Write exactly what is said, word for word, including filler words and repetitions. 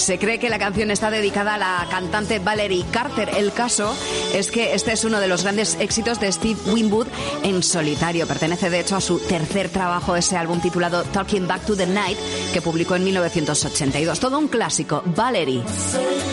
Se cree que la canción está dedicada a la cantante Valerie Carter. El caso es que este es uno de los grandes éxitos de Steve Winwood en solitario. Pertenece de hecho a su tercer trabajo, ese álbum titulado Talking Back to the Night, que publicó en mil novecientos ochenta y dos. Todo un clásico, Valerie.